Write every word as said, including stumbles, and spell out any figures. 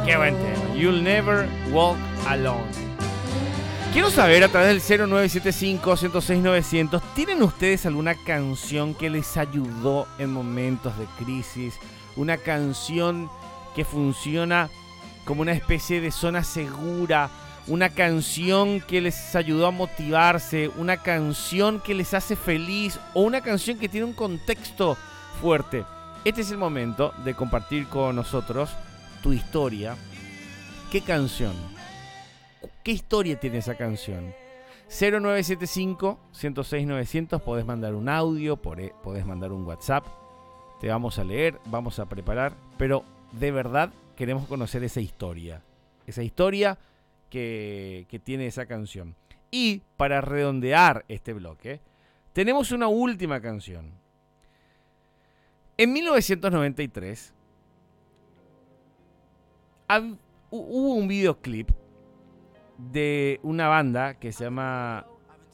Qué buen tema. You'll Never Walk Alone. Quiero saber a través del cero nueve siete cinco, uno cero seis, nueve cero cero, ¿tienen ustedes alguna canción que les ayudó en momentos de crisis? Una canción que funciona como una especie de zona segura, una canción que les ayudó a motivarse, una canción que les hace feliz o una canción que tiene un contexto fuerte. Este es el momento de compartir con nosotros tu historia. ¿Qué canción? ¿Qué historia tiene esa canción? cero nueve siete cinco, uno cero seis, nueve cero cero, podés mandar un audio, podés mandar un WhatsApp. Te vamos a leer, vamos a preparar, pero de verdad queremos conocer esa historia. Esa historia que, que tiene esa canción. Y para redondear este bloque, tenemos una última canción. En mil novecientos noventa y tres hab, hubo un videoclip de una banda que se llama